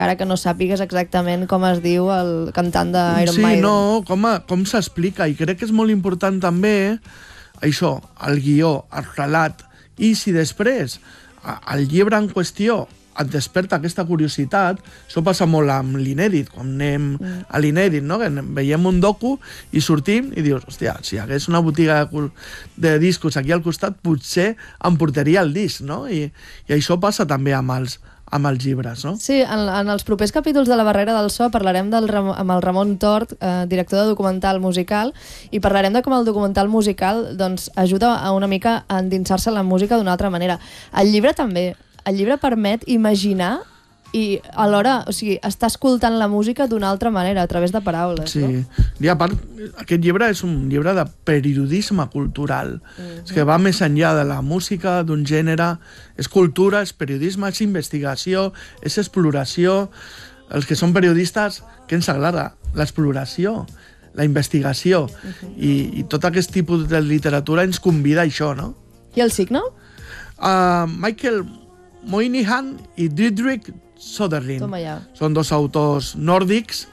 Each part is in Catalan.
encara que no sàpigues exactament com es diu el cantant d'Iron Maiden. Sí, no, com s'explica, i crec que és molt important també això, el guió, el relat, i si després el llibre en qüestió et desperta aquesta curiositat, això passa molt amb l'inèdit, quan anem a l'inèdit, no? Que veiem un docu i sortim i dius, hòstia, si hi hagués una botiga de discos aquí al costat, potser em portaria el disc, no? I això passa també amb els llibres, no? Sí, en els propers capítols de La Barrera del So parlarem amb el Ramon Tort, director de documental musical, i parlarem de com el documental musical doncs, ajuda a una mica a endinsar-se en la música d'una altra manera. El llibre també. El llibre permet imaginar i alhora, o sigui, està escoltant la música d'una altra manera, a través de paraules, sí. No? I a part, aquest llibre és un llibre de periodisme cultural. És que va més enllà de la música, d'un gènere. És cultura, és periodisme, és investigació, és exploració. Els que són periodistes, què ens agrada? L'exploració, la investigació. I tot aquest tipus de literatura ens convida a això, no? I el signe? Michael Moynihan i Didrik Söderlind. Toma ja. Són dos autors nòrdics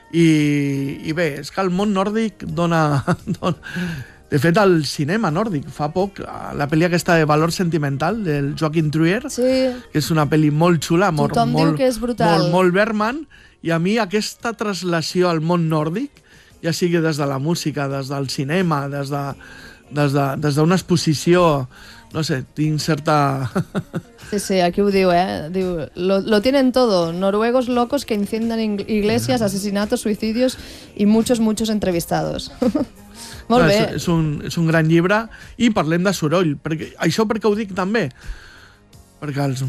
i bé, és que el món nòrdic dona... De fet, el cinema nòrdic, fa poc, la pel·li aquesta de Valor Sentimental, del Joachim Trier, sí. Que és una pel·li molt xula, tothom diu que és brutal. Molt Bergman, i a mi aquesta traslació al món nòrdic, ja sigui des de la música, des del cinema, des d'una exposició, no sé, tinc certa... Sí, aquí ho diu, Diu, lo tienen todo. Noruegos locos que incendian iglesias, asesinatos, suicidios y muchos entrevistados. Molt bé. És un gran llibre, i parlem de soroll. Això per què ho dic també? Perquè els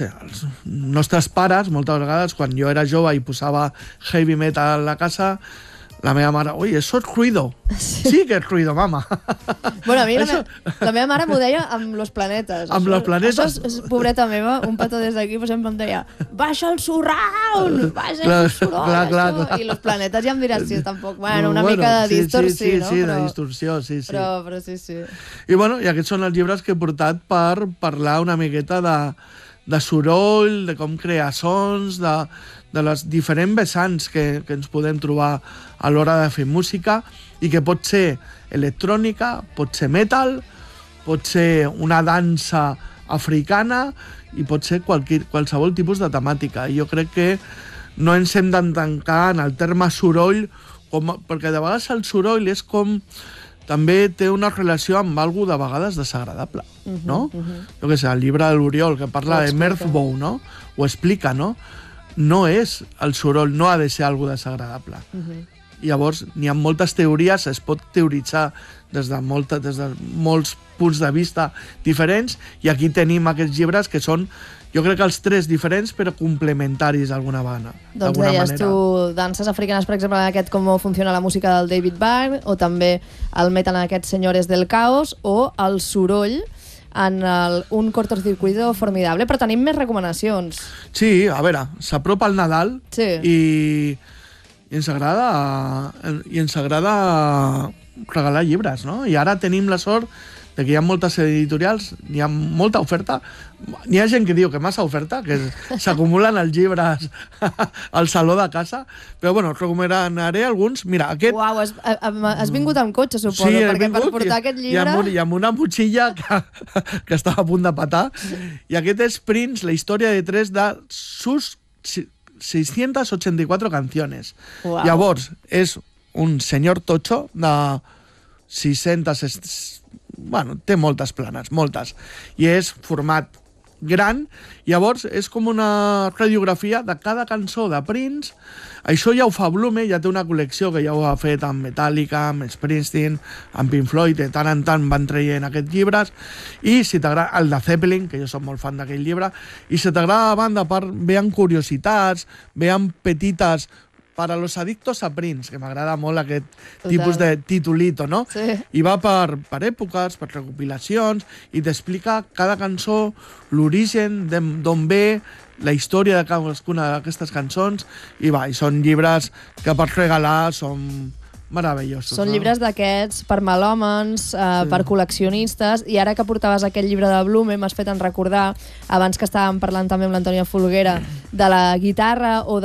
nostres pares, moltes vegades, quan jo era jove i posava heavy metal a la casa, la meva mare, oi, això és ruido. Sí que és ruido, mama. Bueno, a mi la meva mare m'ho deia amb Los Planetes. Amb Los Planetes? Això és, pobreta meva, un petó des d'aquí, per exemple, em deia, baixa el surround, baixa el soroll, clar. I Los Planetes ja em diràs si tampoc, una mica de distorsió, no? Sí, de distorsió, sí. Però sí. I aquests són els llibres que he portat per parlar una miqueta de soroll, de com crear sons, de les diferents vessants que ens podem trobar a l'hora de fer música, i que pot ser electrònica, pot ser metal, pot ser una dansa africana i pot ser qualsevol tipus de temàtica. I jo crec que no ens hem de tancar en el terme soroll, perquè de vegades el soroll és com... també té una relació amb alguna de vegades desagradable, no? Jo què sé, el llibre de l'Oriol, que parla de Mirthbow, no? Ho explica, no? No és el soroll, no ha de ser alguna desagradable. I llavors, n'hi ha moltes teories, es pot teoritzar des de molts punts de vista diferents, i aquí tenim aquests llibres que són, jo crec que els tres diferents, però complementaris d'alguna manera. Doncs deies tu, danses africanes, per exemple, en aquest Com funciona la música del David Byrne, o també el metal en aquests Señores del Caos, o el soroll en un cortocircuito formidable, però tenim més recomanacions. Sí, a veure, s'apropa el Nadal, i ens agrada regalar llibres, no? I ara tenim la sort de que hi ha moltes editorials, hi ha molta oferta, n'hi ha gent que diu que massa oferta, que s'acumulen els llibres al saló de casa, però bueno, recomanaré alguns. Mira, aquest... Uau, has vingut amb cotxe, suposo, perquè per portar aquest llibre... I amb una motxilla que estava a punt de petar, i aquest és Prince, la història de tres de sus 684 canciones. Uau. Llavors, és un senyor totxo de 600... Bueno, té moltes planes, moltes. I és format gran, llavors és com una radiografia de cada cançó de Prince. Això ja ho fa Blume, ja té una col·lecció que ja ho ha fet amb Metallica, amb Springsteen, amb Pink Floyd, de tant en tant van traient aquests llibres. I si t'agrada el de Zeppelin, que jo soc molt fan d'aquell llibre, i si t'agrada la banda, vean curiositats, vean petites... Para los adictos a Prince, que m'agrada molt aquest tipus de titulito, no? Sí. I va per èpoques, per recopilacions, i t'explica cada cançó, l'origen, d'on ve, la història de cadascuna d'aquestes cançons, i són llibres que per regalar són meravellosos. Són llibres d'aquests per melòmens, per col·leccionistes, i ara que portaves aquest llibre de Blume m'has fet en recordar, abans que estàvem parlant també amb l'Antònia Folguera, de la guitarra o